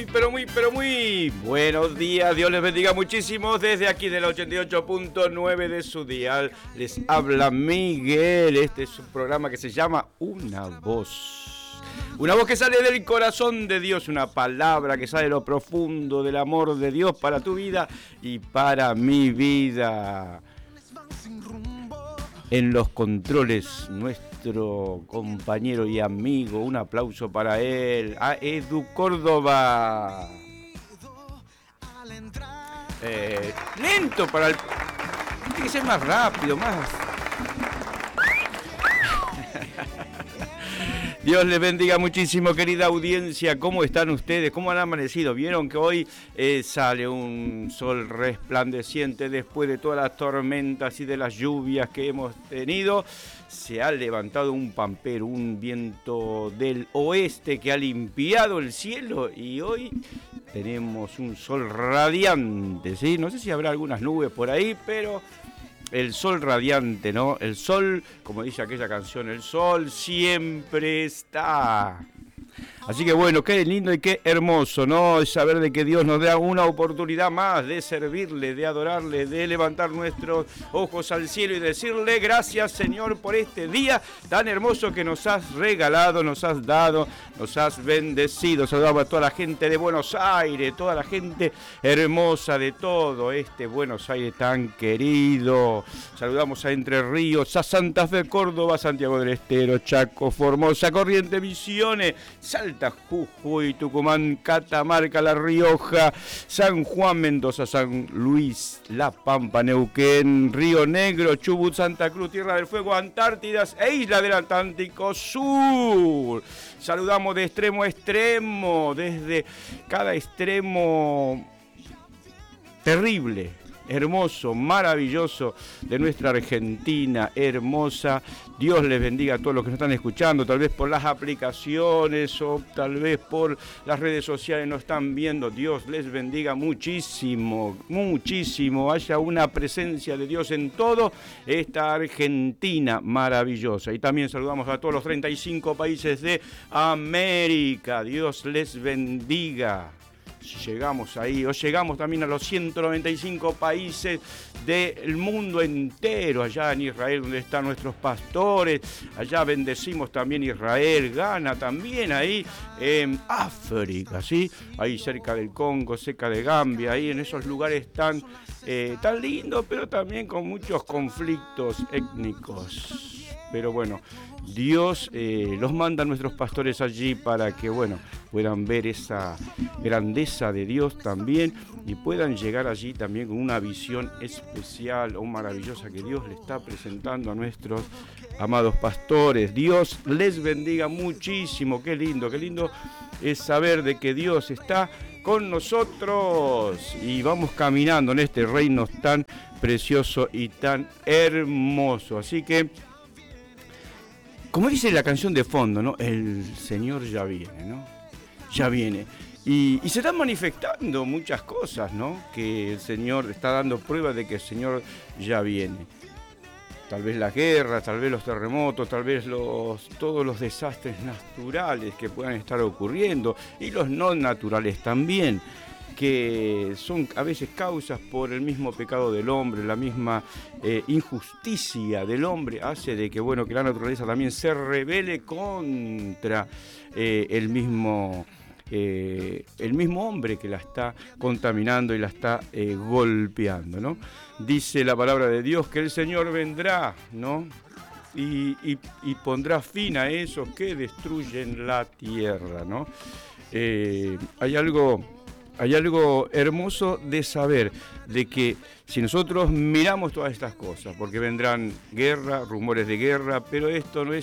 Pero muy buenos días, Dios les bendiga muchísimo desde aquí del 88.9 de su dial. Les habla Miguel, este es un programa que se llama Una Voz. Una voz que sale del corazón de Dios, una palabra que sale de lo profundo del amor de Dios para tu vida y para mi vida. En los controles, nuestro compañero y amigo, un aplauso para él, a Edu Córdoba. Lento para el... Tiene que ser más rápido, más... Dios les bendiga muchísimo, querida audiencia. ¿Cómo están ustedes? ¿Cómo han amanecido? ¿Vieron que hoy sale un sol resplandeciente después de todas las tormentas y de las lluvias que hemos tenido? Se ha levantado un pampero, un viento del oeste que ha limpiado el cielo y hoy tenemos un sol radiante, ¿sí? No sé si habrá algunas nubes por ahí, pero... el sol radiante, ¿no? El sol, como dice aquella canción, el sol siempre está. Así que bueno, qué lindo y qué hermoso, ¿no? Saber de que Dios nos da una oportunidad más de servirle, de adorarle, de levantar nuestros ojos al cielo y decirle gracias, Señor, por este día tan hermoso que nos has regalado, nos has dado, nos has bendecido. Saludamos a toda la gente de Buenos Aires, toda la gente hermosa de todo este Buenos Aires tan querido. Saludamos a Entre Ríos, a Santa Fe, Córdoba, Santiago del Estero, Chaco, Formosa, Corrientes, Misiones, Salta, Jujuy, Tucumán, Catamarca, La Rioja, San Juan, Mendoza, San Luis, La Pampa, Neuquén, Río Negro, Chubut, Santa Cruz, Tierra del Fuego, Antártidas e Isla del Atlántico Sur. Saludamos de extremo a extremo, desde cada extremo terrible, hermoso, maravilloso de nuestra Argentina hermosa. Dios les bendiga a todos los que nos están escuchando, tal vez por las aplicaciones o tal vez por las redes sociales nos están viendo. Dios les bendiga muchísimo, muchísimo. Haya una presencia de Dios en todo esta Argentina maravillosa. Y también saludamos a todos los 35 países de América. Dios les bendiga. Llegamos ahí, o llegamos también a los 195 países del mundo entero, allá en Israel donde están nuestros pastores, allá bendecimos también Israel, Ghana también ahí en África, ¿sí? Ahí cerca del Congo, cerca de Gambia, ahí en esos lugares tan lindos, pero también con muchos conflictos étnicos. Pero bueno, Dios los manda a nuestros pastores allí para que, bueno, puedan ver esa grandeza de Dios también y puedan llegar allí también con una visión especial o maravillosa que Dios le está presentando a nuestros amados pastores. Dios les bendiga muchísimo. Qué lindo es saber de que Dios está con nosotros y vamos caminando en este reino tan precioso y tan hermoso. Así que, como dice la canción de fondo, ¿no? El Señor ya viene, ¿no? Ya viene. Y se están manifestando muchas cosas, ¿no? Que el Señor está dando pruebas de que el Señor ya viene. Tal vez las guerras, tal vez los terremotos, tal vez todos los desastres naturales que puedan estar ocurriendo y los no naturales también, que son a veces causas por el mismo pecado del hombre, la misma injusticia del hombre hace de que, bueno, que la naturaleza también se rebele contra el mismo hombre que la está contaminando y la está golpeando, ¿no? Dice la palabra de Dios que el Señor vendrá, ¿no? Y pondrá fin a esos que destruyen la tierra, ¿no? Hay algo hermoso de saber de que si nosotros miramos todas estas cosas, porque vendrán guerra, rumores de guerra, pero esto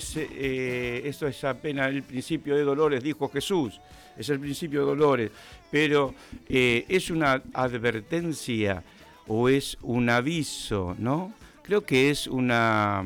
es apenas el principio de dolores, dijo Jesús, es el principio de dolores, pero es una advertencia o es un aviso, ¿no? Creo que es una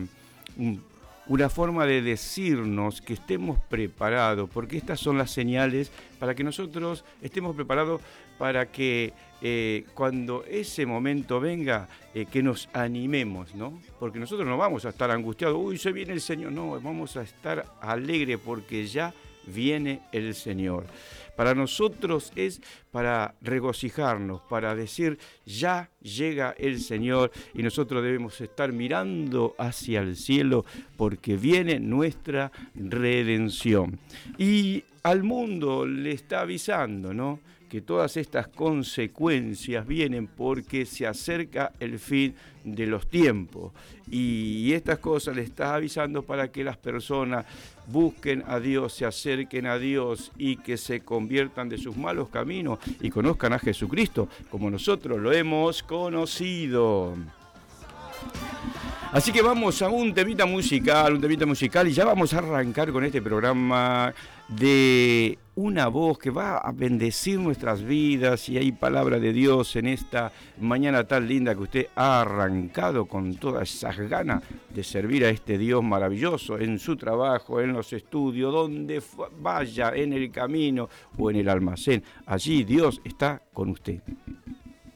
forma de decirnos que estemos preparados, porque estas son las señales para que nosotros estemos preparados para que cuando ese momento venga, que nos animemos, ¿no? Porque nosotros no vamos a estar angustiados, uy, se viene el Señor, no, vamos a estar alegres porque ya viene el Señor. Para nosotros es para regocijarnos, para decir, ya llega el Señor, y nosotros debemos estar mirando hacia el cielo porque viene nuestra redención. Y al mundo le está avisando, ¿no?, que todas estas consecuencias vienen porque se acerca el fin de los tiempos. Y estas cosas le está avisando para que las personas busquen a Dios, se acerquen a Dios y que se conviertan de sus malos caminos y conozcan a Jesucristo como nosotros lo hemos conocido. Así que vamos a un temita musical y ya vamos a arrancar con este programa de una voz que va a bendecir nuestras vidas, y hay palabra de Dios en esta mañana tan linda que usted ha arrancado con todas esas ganas de servir a este Dios maravilloso en su trabajo, en los estudios, donde vaya, en el camino o en el almacén. Allí Dios está con usted.